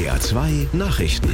NDR 2 Nachrichten.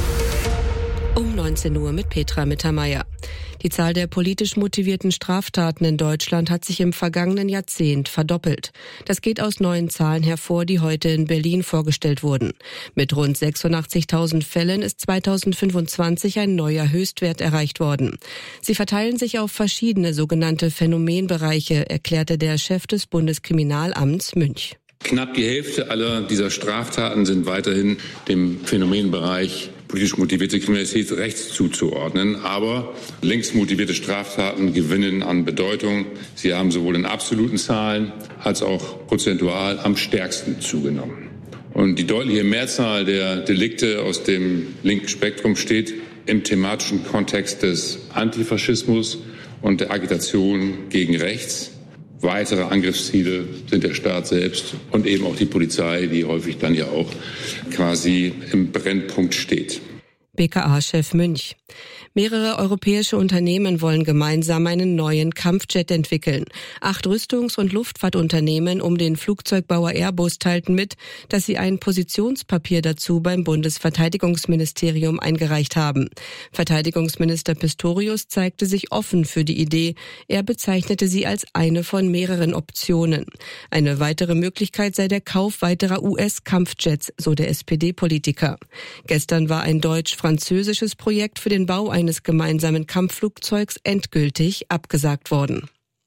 Um 19 Uhr mit Petra Mittermeier. Die Zahl der politisch motivierten Straftaten in Deutschland hat sich im vergangenen Jahrzehnt verdoppelt. Das geht aus neuen Zahlen hervor, die heute in Berlin vorgestellt wurden. Mit rund 86.000 Fällen ist 2025 ein neuer Höchstwert erreicht worden. Sie verteilen sich auf verschiedene sogenannte Phänomenbereiche, erklärte der Chef des Bundeskriminalamts Münch. Knapp die Hälfte aller dieser Straftaten sind weiterhin dem Phänomenbereich politisch motivierte Kriminalität rechts zuzuordnen. Aber links motivierte Straftaten gewinnen an Bedeutung. Sie haben sowohl in absoluten Zahlen als auch prozentual am stärksten zugenommen. Und die deutliche Mehrzahl der Delikte aus dem linken Spektrum steht im thematischen Kontext des Antifaschismus und der Agitation gegen rechts. Weitere Angriffsziele sind der Staat selbst und eben auch die Polizei, die häufig dann ja auch quasi im Brennpunkt steht. BKA-Chef Münch. Mehrere europäische Unternehmen wollen gemeinsam einen neuen Kampfjet entwickeln. 8 Rüstungs- und Luftfahrtunternehmen um den Flugzeugbauer Airbus teilten mit, dass sie ein Positionspapier dazu beim Bundesverteidigungsministerium eingereicht haben. Verteidigungsminister Pistorius zeigte sich offen für die Idee. Er bezeichnete sie als eine von mehreren Optionen. Eine weitere Möglichkeit sei der Kauf weiterer US-Kampfjets, so der SPD-Politiker. Gestern war ein deutsch-französisches Projekt für den Bau eines gemeinsamen Kampfflugzeugs endgültig abgesagt worden.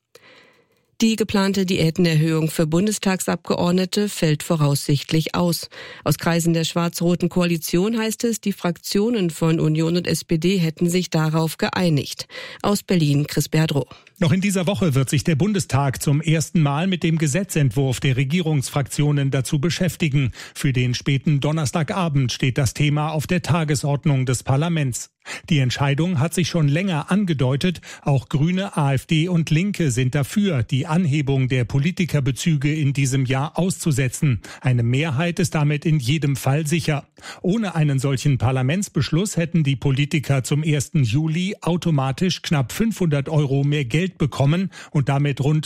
Die geplante Diätenerhöhung für Bundestagsabgeordnete fällt voraussichtlich aus. Aus Kreisen der schwarz-roten Koalition heißt es, die Fraktionen von Union und SPD hätten sich darauf geeinigt. Aus Berlin, Chris Berdrow. Noch in dieser Woche wird sich der Bundestag zum ersten Mal mit dem Gesetzentwurf der Regierungsfraktionen dazu beschäftigen. Für den späten Donnerstagabend steht das Thema auf der Tagesordnung des Parlaments. Die Entscheidung hat sich schon länger angedeutet. Auch Grüne, AfD und Linke sind dafür, die Anhebung der Politikerbezüge in diesem Jahr auszusetzen. Eine Mehrheit ist damit in jedem Fall sicher. Ohne einen solchen Parlamentsbeschluss hätten die Politiker zum 1. Juli automatisch knapp 500 € mehr Geld bekommen und damit rund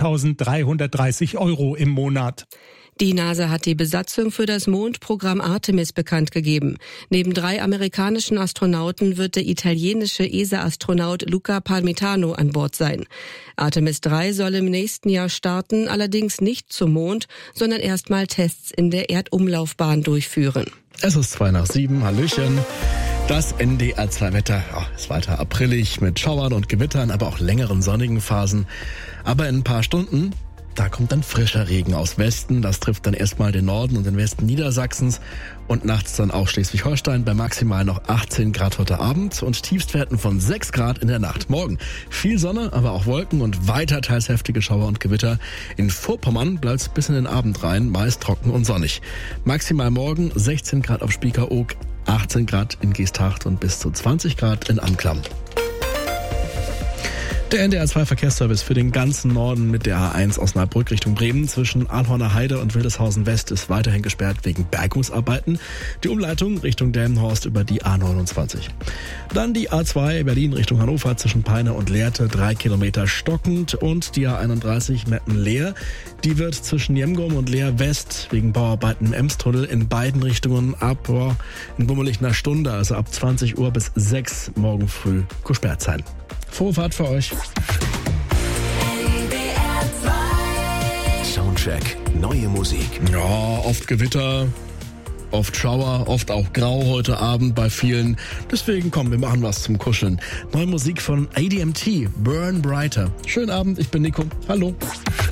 12.330 € im Monat. Die NASA hat die Besatzung für das Mondprogramm Artemis bekannt gegeben. Neben 3 amerikanischen Astronauten wird der italienische ESA-Astronaut Luca Parmitano an Bord sein. Artemis 3 soll im nächsten Jahr starten, allerdings nicht zum Mond, sondern erstmal Tests in der Erdumlaufbahn durchführen. Es ist 6:02, Hallöchen. Das NDR 2 Wetter ist weiter aprillig mit Schauern und Gewittern, aber auch längeren sonnigen Phasen. Aber in ein paar Stunden, da kommt dann frischer Regen aus Westen. Das trifft dann erstmal den Norden und den Westen Niedersachsens und nachts dann auch Schleswig-Holstein bei maximal noch 18 Grad heute Abend und Tiefstwerten von 6 Grad in der Nacht. Morgen viel Sonne, aber auch Wolken und weiter teils heftige Schauer und Gewitter. In Vorpommern bleibt es bis in den Abend rein, meist trocken und sonnig. Maximal morgen 16 Grad auf Spiekeroog, 18 Grad in Geesthacht und bis zu 20 Grad in Anklam. Der NDR 2 Verkehrsservice für den ganzen Norden mit der A1 Osnabrück Richtung Bremen zwischen Arnhorner Heide und Wildeshausen West ist weiterhin gesperrt wegen Bergungsarbeiten. Die Umleitung Richtung Delmenhorst über die A29. Dann die A2 Berlin Richtung Hannover zwischen Peine und Lehrte 3 Kilometer stockend und die A31 Meppen-Leer. Die wird zwischen Jemgum und Leer West wegen Bauarbeiten im Emstunnel in beiden Richtungen ab in bummelig einer Stunde, also ab 20 Uhr bis 6 morgen früh gesperrt sein. Frohe Fahrt für euch. Soundcheck, neue Musik. Ja, oft Gewitter, oft Schauer, oft auch grau heute Abend bei vielen. Deswegen komm, wir machen was zum Kuscheln. Neue Musik von ADMT, Burn Brighter. Schönen Abend, ich bin Nico. Hallo.